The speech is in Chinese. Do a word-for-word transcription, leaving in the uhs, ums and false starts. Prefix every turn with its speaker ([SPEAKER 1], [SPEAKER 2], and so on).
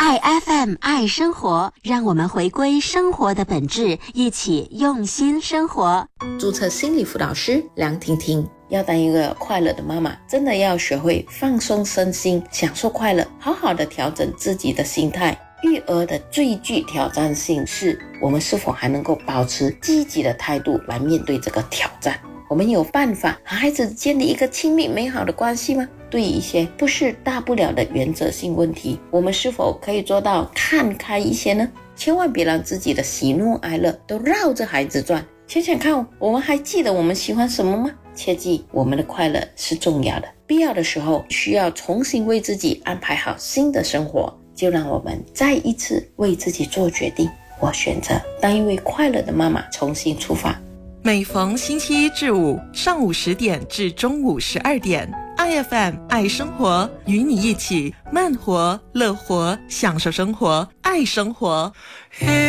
[SPEAKER 1] 爱 F M 爱生活，让我们回归生活的本质，一起用心生活。
[SPEAKER 2] 注册心理辅导师梁婷婷，要当一个快乐的妈妈，真的要学会放松身心，享受快乐，好好的调整自己的心态。育儿的最具挑战性是，我们是否还能够保持积极的态度来面对这个挑战。我们有办法和孩子建立一个亲密美好的关系吗？对于一些不是大不了的原则性问题，我们是否可以做到看开一些呢？千万别让自己的喜怒哀乐都绕着孩子转。想想看，我们还记得我们喜欢什么吗？切记，我们的快乐是重要的，必要的时候需要重新为自己安排好新的生活。就让我们再一次为自己做决定，我选择当一位快乐的妈妈，重新出发。
[SPEAKER 3] 每逢星期一至五上午十点至中午十二点， I F M 爱生活，与你一起慢活乐活，享受生活，爱生活。